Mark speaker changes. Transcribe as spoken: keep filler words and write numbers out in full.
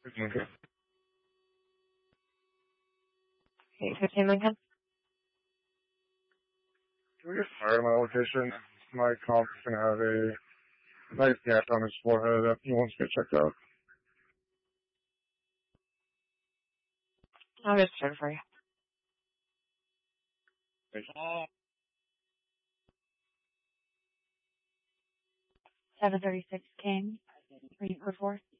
Speaker 1: Okay.
Speaker 2: eight fifteen Lincoln.
Speaker 1: Can we get fire at my location? My comp's gonna have a nice gash on his forehead that he wants to get checked out.
Speaker 2: I'll just check for you.
Speaker 1: Thanks.
Speaker 2: seven thirty-six King, three four four.